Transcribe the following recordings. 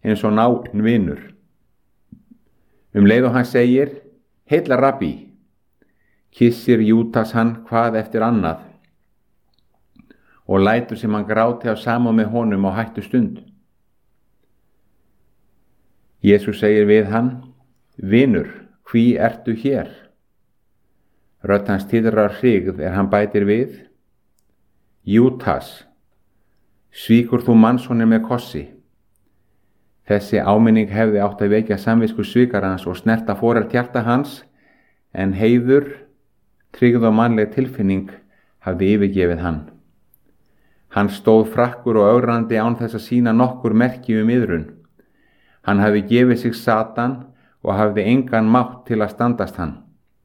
eins og náinn vinur. Leið og hann segir, heilla rabbi, kyssir Júdas hann hvað eftir annað og lætur sem hann gráti af samúð með honum á hættu stund. Jesús segir við hann, vinur, hví ertu hér? Rödd hans titrar hrygð hann bætir við, Júdas, svíkur þú mannssoninn með kossi? Þessi áminning hefði átt að vekja samvisku svikarans og snerta forellt hjarta hans, en heiður, tryggð og mannleg tilfinning hafði yfirgefið hann. Hann stóð frakkur og ögrandi án þess að sýna nokkur merki iðrun. Hann hafði gefið sig Satan og hafði engan mátt til að standast hann.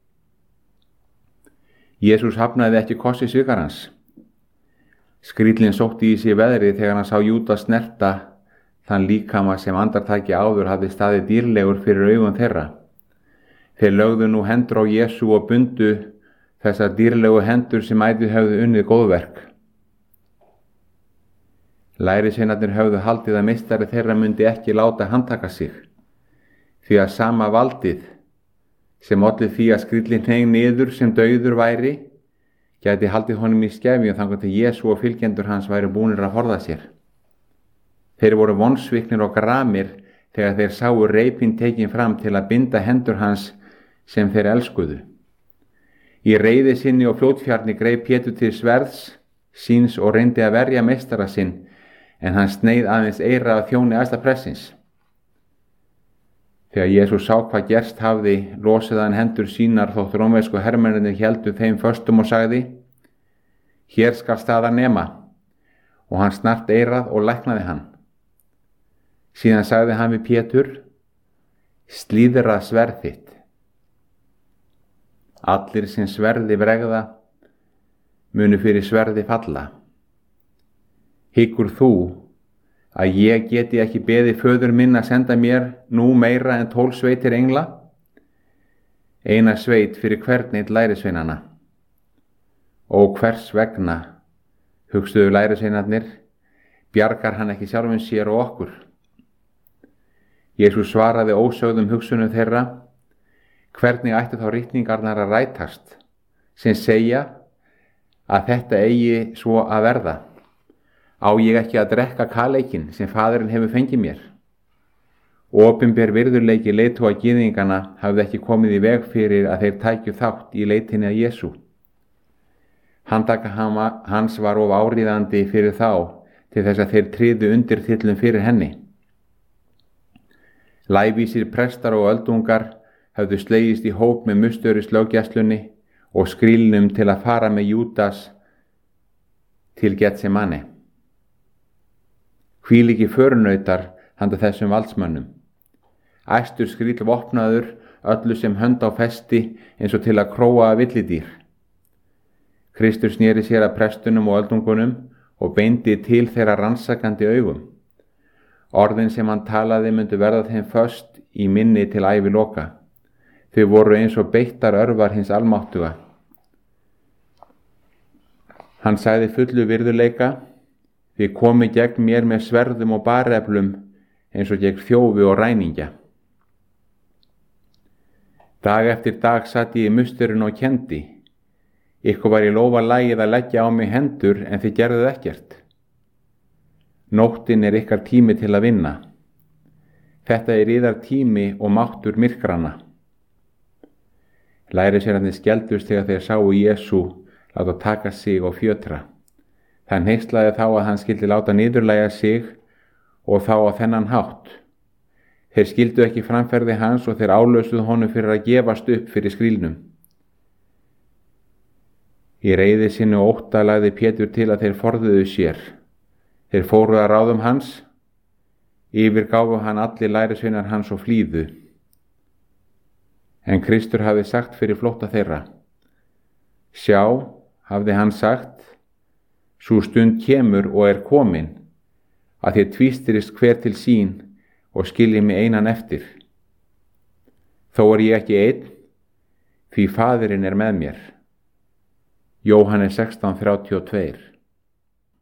Jesús hafnaði ekki kossi svikarans. Skríllinn sótti í sig veðrið þegar hann sá Júdas snerta þann líkama sem andartaki áður hafði staðið dýrlegur fyrir augum þeirra. Þeir lögðu nú hendur á Jesú og bundu þessar dýrlegu hendur sem ætíð höfðu unnið góðverk. Lærisveinarnir höfðu haldið að meistari þeirra myndi ekki láta handtaka sig, því að sama valdið sem olli því að skríllinn hneig niður sem dauður væri, gæti haldið honum í skefjum þangað til Jesú og fylgjendur hans væri búnir að forða sér. Þeir voru vonsviknir og gramir þegar þeir sáu reipinn tekin fram til að binda hendur hans sem þeir elskuðu. Í reiði sinni og fljótfjarni greip Pétur til sverðs síns og reyndi að verja meistara sinn, en hann sneið aðeins eyra af þjóni æðstaprestins. Þegar Jesús sá hvað gerst hafði, losaði hann hendur sínar þótt rómversku hermennirnir héldu þeim föstum og sagði, hér skal staðar nema, og hann snart eyrað og læknaði hann. Síðan sagði hann við Pétur, slíðra sverð þitt. Allir sem sverði bregða munu fyrir sverði falla. Hyggur þú að ég geti ekki beðið föður minn að senda mér nú meira en 12 sveitir engla? Eina sveit fyrir hvern einn lærisveinanna. Og hvers vegna, hugsuðu lærisveinarnir, bjargar hann ekki sjálfum sér og okkur? Jesús svaraði ósögðum hugsunum þeirra, hvernig ættu þá ritningarnar að rætast, sem segja að þetta eigi svo að verða? Á ég ekki að drekka kaleikinn sem faðirinn hefur fengið mér? Opinber virðuleiki leiðtoga gyðinganna hafði ekki komið í veg fyrir að þeir tækju þátt í leitinni að Jesú. Handtaka hans var of áríðandi fyrir þá til þess að þeir tryðu undirtillum fyrir henni. Lævísir prestar og öldungar höfðu slegist í hóp með mustörislöggæslunni og skrílnum til að fara með Júdas til Getsemane. Hvílíki förunautar handa þessum valdsmönnum. Æstur skríll vopnaður, öllu sem hönd á festi eins og til að króa villidýr. Kristur sneri sér að prestunum og öldungunum og beindi til þeirra rannsakandi augum. Orðin sem hann talaði myndu verða þeim föst í minni til æviloka. Þau voru eins og beittar örvar hins almáttuga. Hann sagði fullu virðuleika, þið komið gegn mér með sverðum og bareflum eins og gegn þjófi og ræningja. Dag eftir dag satt ég í musturinn og kendi. Ykkur var í lófa lagið að leggja á mig hendur en þið gerðuð ekkert. Nóttin ykkar tími til að vinna. Þetta yðar tími og máttur myrkrana. Lærisveinarnir skelfdust þegar þeir sáu Jesú láta taka sig og fjötra. Það hneyslaði þá að hann skyldi láta niðurlægja sig og þá á þennan hátt. Þeir skildu ekki framferði hans og þeir álösuðu honum fyrir að gefast upp fyrir skrílnum. Í reiði sinni og ótta lagði Pétur til að þeir forðuðu sér. Þeir fóru að ráðum hans, yfirgáfu hann allir lærisveinar hans og flýðu. En Kristur hafði sagt fyrir flótta þeirra. Sjá, hafði hann sagt, sú stund kemur og er komin, að þér tvístirist hver til sín og skilji mig einan eftir. Þó er ég ekki einn, því faðirinn er með mér. Jóhannes 16:32